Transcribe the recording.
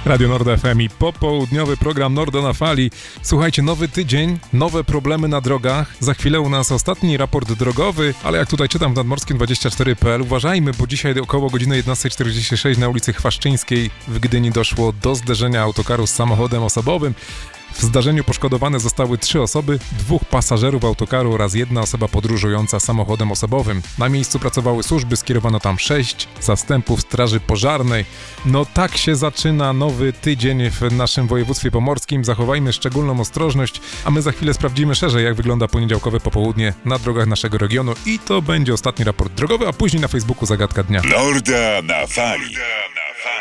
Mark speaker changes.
Speaker 1: Radio Nord FM i popołudniowy program Nordo na fali. Słuchajcie, nowy tydzień, nowe problemy na drogach. Za chwilę u nas ostatni raport drogowy, ale jak tutaj czytam w nadmorskim24.pl, uważajmy, bo dzisiaj około godziny 11:46 na ulicy Chwaszczyńskiej w Gdyni doszło do zderzenia autokaru z samochodem osobowym. W zdarzeniu poszkodowane zostały 3 osoby, 2 pasażerów autokaru oraz 1 osoba podróżująca samochodem osobowym. Na miejscu pracowały służby, skierowano tam 6 zastępów straży pożarnej. No tak się zaczyna nowy tydzień w naszym województwie pomorskim. Zachowajmy szczególną ostrożność, a my za chwilę sprawdzimy szerzej, jak wygląda poniedziałkowe popołudnie na drogach naszego regionu i to będzie ostatni raport drogowy, a później na Facebooku zagadka dnia.
Speaker 2: Norda na fali.